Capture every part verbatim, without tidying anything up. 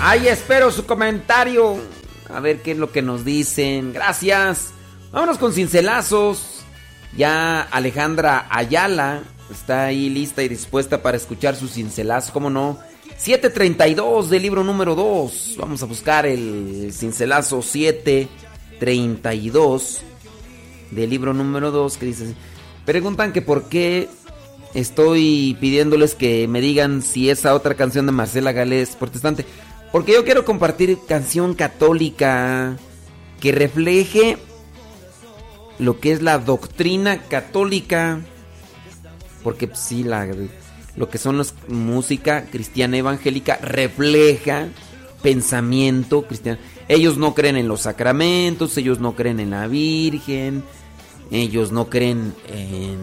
Ahí espero su comentario. A ver qué es lo que nos dicen. Gracias. Vámonos con cincelazos. Ya Alejandra Ayala está ahí lista y dispuesta para escuchar su cincelazo. ¿Cómo no? siete treinta y dos del libro número dos. Vamos a buscar el cincelazo siete treinta y dos del libro número dos, que dice: preguntan que por qué estoy pidiéndoles que me digan si esa otra canción de Marcela Gale es protestante. Porque yo quiero compartir canción católica que refleje lo que es la doctrina católica. Porque pues, sí, la, lo que son los música cristiana evangélica refleja pensamiento cristiano. Ellos no creen en los sacramentos, ellos no creen en la Virgen, ellos no creen en,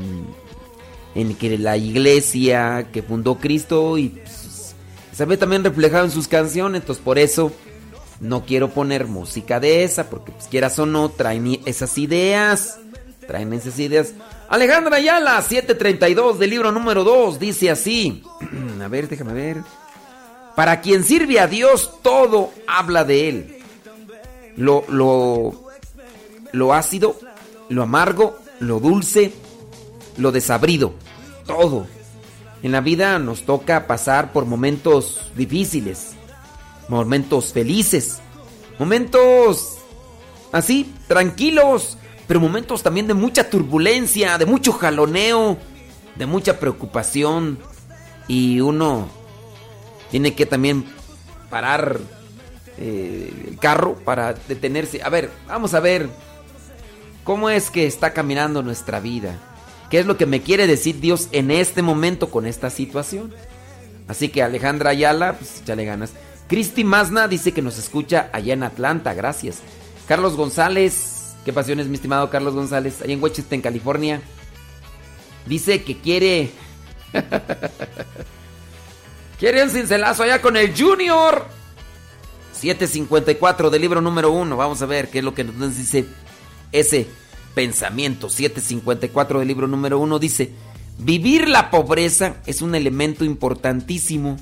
en que la iglesia que fundó Cristo, y pues, se ve también reflejado en sus canciones. Entonces por eso no quiero poner música de esa, porque pues quieras o no, traen esas ideas, traen esas ideas. Alejandra Ayala, siete treinta y dos del libro número dos, dice así. A ver, déjame ver. Para quien sirve a Dios, todo habla de Él. Lo, lo, lo ácido, lo amargo, lo dulce, lo desabrido. Todo. En la vida nos toca pasar por momentos difíciles, momentos felices, momentos así, tranquilos, pero momentos también de mucha turbulencia, de mucho jaloneo, de mucha preocupación. Y uno tiene que también parar eh, el carro para detenerse. A ver, vamos a ver cómo es que está caminando nuestra vida. ¿Qué es lo que me quiere decir Dios en este momento con esta situación? Así que Alejandra Ayala, pues échale ganas. Cristi Mazna dice que nos escucha allá en Atlanta, gracias. Carlos González, qué pasiones, mi estimado Carlos González, allá en Westchester, en California. Dice que quiere... quiere un cincelazo allá con el Junior. siete cincuenta y cuatro del libro número uno. Vamos a ver qué es lo que nos dice ese pensamiento. siete cincuenta y cuatro del libro número uno dice: vivir la pobreza es un elemento importantísimo.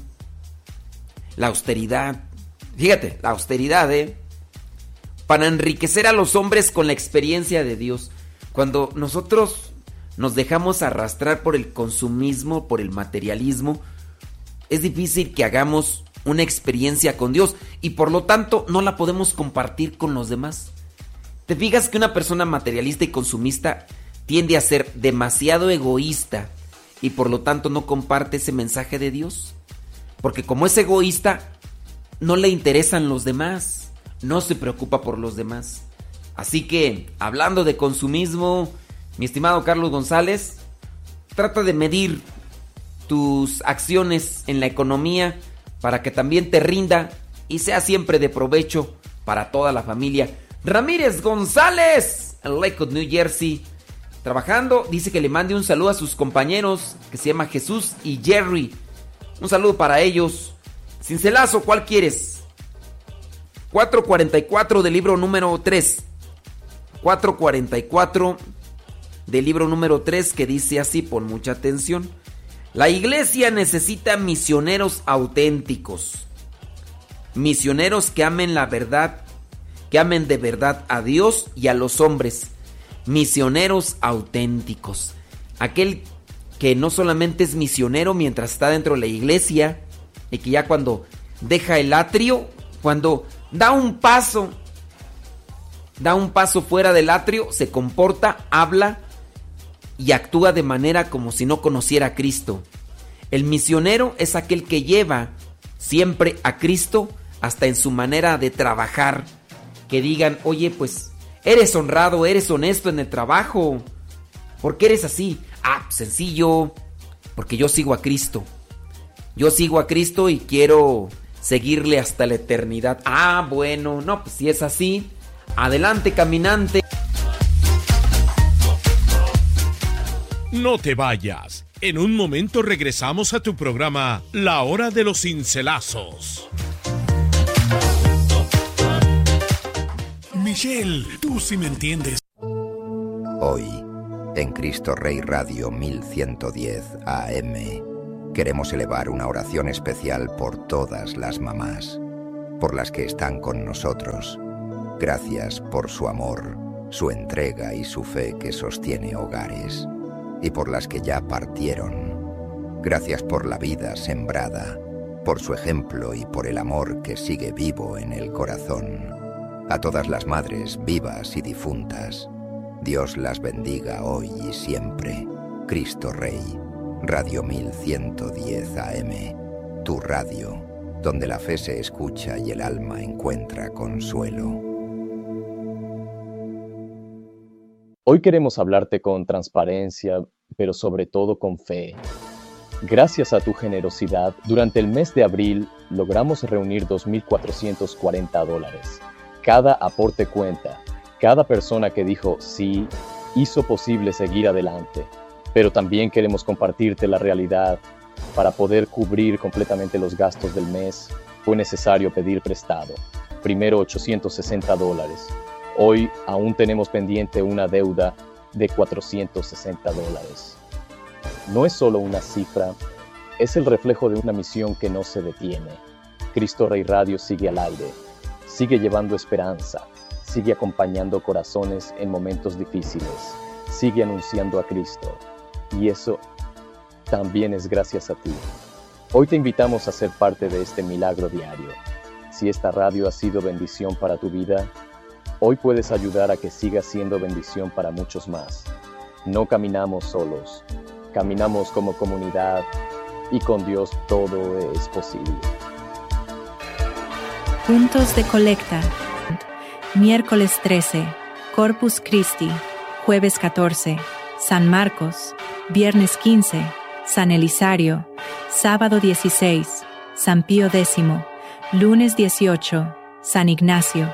La austeridad. Fíjate, la austeridad, ¿eh? Para enriquecer a los hombres con la experiencia de Dios. Cuando nosotros nos dejamos arrastrar por el consumismo, por el materialismo, es difícil que hagamos una experiencia con Dios y por lo tanto no la podemos compartir con los demás. ¿Te fijas que una persona materialista y consumista tiende a ser demasiado egoísta y por lo tanto no comparte ese mensaje de Dios? Porque como es egoísta, no le interesan los demás, no se preocupa por los demás. Así que, hablando de consumismo, mi estimado Carlos González, trata de medir tus acciones en la economía para que también te rinda y sea siempre de provecho para toda la familia. Ramírez González, en Lakewood, New Jersey, trabajando, dice que le mande un saludo a sus compañeros que se llama Jesús y Jerry. Un saludo para ellos. Cincelazo, ¿cuál quieres? cuatro cuarenta y cuatro del libro número tres. cuatro cuarenta y cuatro del libro número tres, que dice así, pon mucha atención. La iglesia necesita misioneros auténticos. Misioneros que amen la verdad, que amen de verdad a Dios y a los hombres. Misioneros auténticos. Aquel que no solamente es misionero mientras está dentro de la iglesia, y que ya cuando deja el atrio, cuando da un paso, da un paso fuera del atrio, se comporta, habla y actúa de manera como si no conociera a Cristo. El misionero es aquel que lleva siempre a Cristo hasta en su manera de trabajar. Que digan, oye, pues, eres honrado, eres honesto en el trabajo. ¿Por qué eres así? Ah, sencillo, porque yo sigo a Cristo. Yo sigo a Cristo y quiero seguirle hasta la eternidad. Ah, bueno, no, pues si es así, adelante, caminante. No te vayas. En un momento regresamos a tu programa La Hora de los Cincelazos. Michelle, tú sí me entiendes. Hoy, en Cristo Rey Radio mil ciento diez A M, queremos elevar una oración especial por todas las mamás por las que están con nosotros. Gracias por su amor, su entrega y su fe que sostiene hogares, y por las que ya partieron. Gracias por la vida sembrada, por su ejemplo y por el amor que sigue vivo en el corazón. A todas las madres vivas y difuntas, Dios las bendiga hoy y siempre. Cristo Rey, Radio mil ciento diez A M, tu radio, donde la fe se escucha y el alma encuentra consuelo. Hoy queremos hablarte con transparencia, pero sobre todo con fe. Gracias a tu generosidad, durante el mes de abril logramos reunir dos mil cuatrocientos cuarenta dólares. Cada aporte cuenta. Cada persona que dijo sí hizo posible seguir adelante. Pero también queremos compartirte la realidad. Para poder cubrir completamente los gastos del mes, fue necesario pedir prestado. Primero ochocientos sesenta dólares. Hoy aún tenemos pendiente una deuda de cuatrocientos sesenta dólares. No es solo una cifra, es el reflejo de una misión que no se detiene. Cristo Rey Radio sigue al aire, sigue llevando esperanza, sigue acompañando corazones en momentos difíciles, sigue anunciando a Cristo. Y eso también es gracias a ti. Hoy te invitamos a ser parte de este milagro diario. Si esta radio ha sido bendición para tu vida, hoy puedes ayudar a que siga siendo bendición para muchos más. No caminamos solos, caminamos como comunidad y con Dios todo es posible. Puntos de colecta. Miércoles trece, Corpus Christi. Jueves catorce, San Marcos. Viernes quince, San Elisario. Sábado dieciséis, San Pío X. Lunes dieciocho, San Ignacio.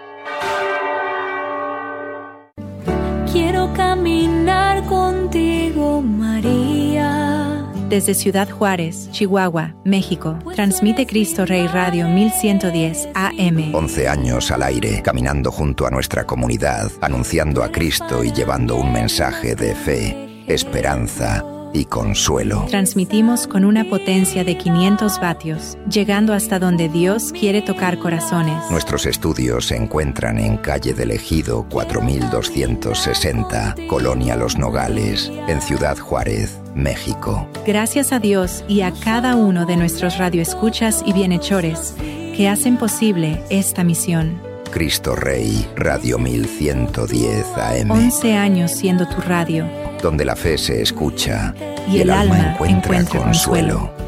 Quiero caminar contigo, María. Desde Ciudad Juárez, Chihuahua, México, transmite Cristo Rey Radio mil ciento diez A M. once años al aire, caminando junto a nuestra comunidad, anunciando a Cristo y llevando un mensaje de fe, esperanza y consuelo. Transmitimos con una potencia de quinientos vatios, llegando hasta donde Dios quiere tocar corazones. Nuestros estudios se encuentran en calle del Ejido cuatro mil doscientos sesenta, Colonia Los Nogales, en Ciudad Juárez, México. Gracias a Dios y a cada uno de nuestros radioescuchas y bienhechores que hacen posible esta misión. Cristo Rey, Radio mil ciento diez A M. once años siendo tu radio, donde la fe se escucha y, y el, el alma, alma encuentra, encuentra consuelo. consuelo.